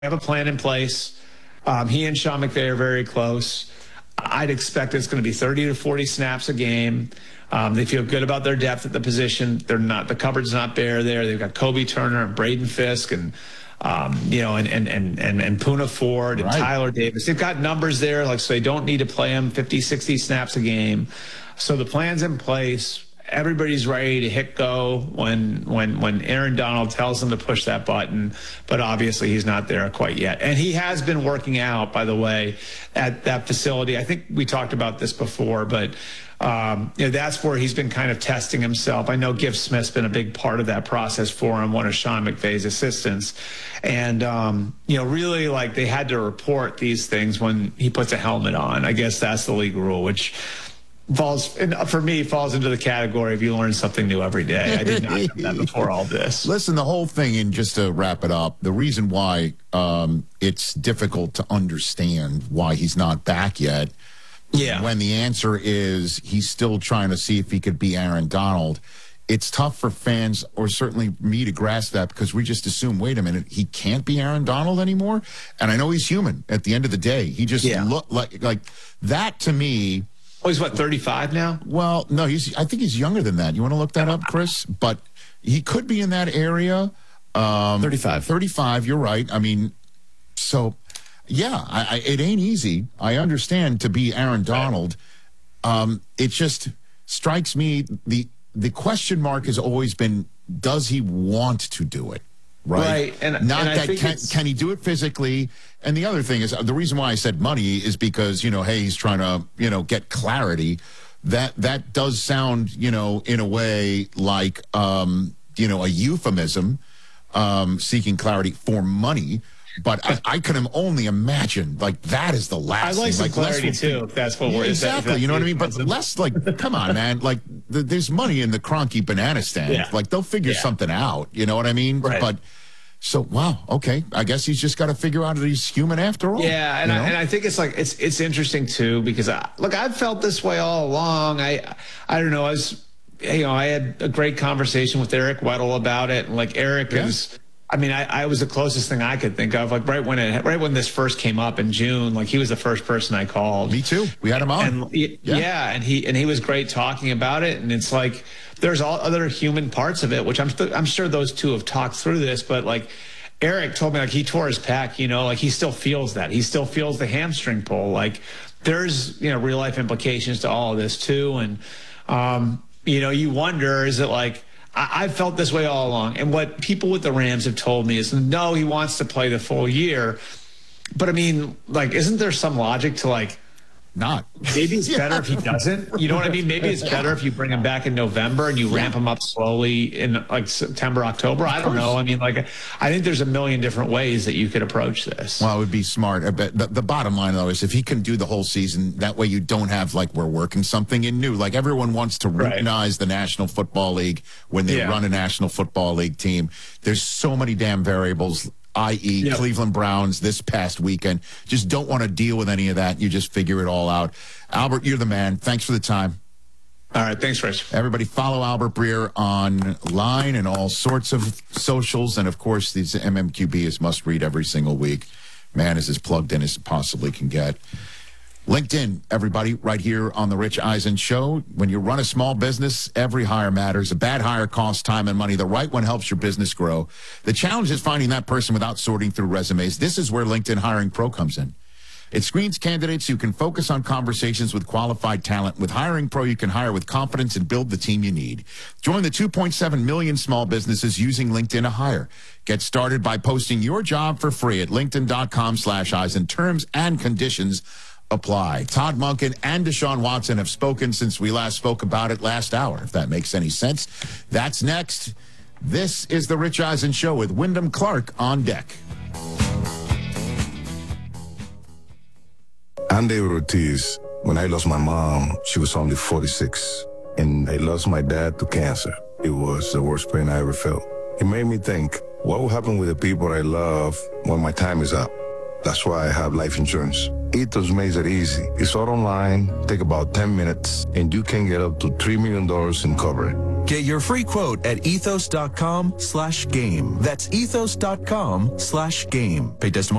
have a plan in place. He and Sean McVay are very close. I'd expect it's going to be 30 to 40 snaps a game. They feel good about their depth at the position. The cupboard's not bare there. They've got Kobe Turner and Braden Fisk and Poona Ford and Tyler Davis. They've got numbers there, so they don't need to play him 50, 60 snaps a game. So the plan's in place. Everybody's ready to hit go when Aaron Donald tells them to push that button, but obviously he's not there quite yet. And he has been working out, by the way, at that facility. I think we talked about this before, but that's where he's been kind of testing himself. I know Giff Smith's been a big part of that process for him, one of Sean McVay's assistants. And, really they had to report these things when he puts a helmet on. I guess that's the league rule, which falls into the category of you learn something new every day. I did not know that before all this. Listen, the whole thing, and just to wrap it up, the reason why it's difficult to understand why he's not back yet, when the answer is he's still trying to see if he could be Aaron Donald, it's tough for fans, or certainly me, to grasp that, because we just assume, wait a minute, he can't be Aaron Donald anymore? And I know he's human at the end of the day. He just looked like that to me. Oh, he's what, 35 now? Well, no, I think he's younger than that. You want to look that up, Chris? But he could be in that area. 35. 35, you're right. I mean, so, yeah, it ain't easy. I understand, to be Aaron Donald. It just strikes me, the question mark has always been, does he want to do it? Right. And not and that can he do it physically? And the other thing is, the reason why I said money is because, hey, he's trying to, get clarity. That does sound, in a way like, a euphemism, seeking clarity for money. But I can only imagine, that is the last thing. I like some thing. clarity, too, if that's what we're... Exactly, you know what I mean? But less, come on, man. There's money in the Cronky banana stand. Yeah. They'll figure something out, you know what I mean? Right. But, so, wow, okay. I guess he's just got to figure out that he's human after all. Yeah, and I think it's interesting, too, because, I've felt this way all along. I don't know, I had a great conversation with Eric Weddle about it, and, Eric is... I was the closest thing I could think of. Right when this first came up in June, he was the first person I called. Me too. We had him on. And and he was great talking about it. And it's there's all other human parts of it, which I'm sure those two have talked through this. But Eric told me he tore his pec. He still feels that. He still feels the hamstring pull. There's real life implications to all of this too. And you wonder, is it I've felt this way all along. And what people with the Rams have told me is, no, he wants to play the full year. But isn't there some logic to not? Maybe it's better if he doesn't. You know what I mean? Maybe it's better if you bring him back in November and you ramp him up slowly in September, October. I don't know. I think there's a million different ways that you could approach this. Well, it would be smart. But the bottom line, though, is if he can do the whole season, that way you don't have we're working something in new. Everyone wants to routinize the National Football League when they run a National Football League team. There's so many damn variables, i.e. Cleveland Browns this past weekend. Just don't want to deal with any of that. You just figure it all out. Albert, you're the man. Thanks for the time. All right. Thanks, Rich. Everybody follow Albert Breer online and all sorts of socials. And, of course, these MMQB is must read every single week. Man is as plugged in as it possibly can get. LinkedIn, everybody, right here on the Rich Eisen Show. When you run a small business, every hire matters. A bad hire costs time and money. The right one helps your business grow. The challenge is finding that person without sorting through resumes. This is where LinkedIn Hiring Pro comes in. It screens candidates so you can focus on conversations with qualified talent. With Hiring Pro, you can hire with confidence and build the team you need. Join the 2.7 million small businesses using LinkedIn to hire. Get started by posting your job for free at linkedin.com/Eisen. Terms and conditions apply. Todd Monken and Deshaun Watson have spoken since we last spoke about it last hour, if that makes any sense. That's next. This is the Rich Eisen Show with Wyndham Clark on deck. I'm David Ortiz. When I lost my mom, she was only 46, and I lost my dad to cancer. It was the worst pain I ever felt. It made me think, what will happen with the people I love when my time is up? That's why I have life insurance. Ethos makes it easy. It's all online, take about 10 minutes, and you can get up to $3 million in coverage. Get your free quote at ethos.com/game. That's ethos.com/game. Pay testimonial